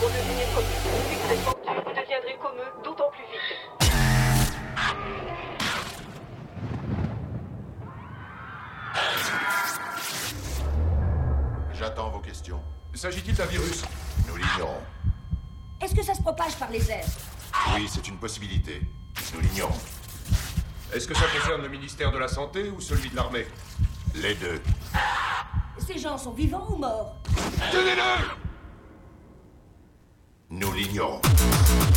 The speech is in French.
devenir comme vous. Si vous êtes mordu, vous deviendrez comme eux, d'autant plus vite. J'attends vos questions. S'agit-il d'un virus? Nous l'ignorons. Est-ce que ça se propage par les airs? Oui, c'est une possibilité. Nous l'ignorons. Est-ce que ça concerne le ministère de la Santé ou celui de l'armée? Les deux. Ces gens sont vivants ou morts? Tenez-le! Nous l'ignorons.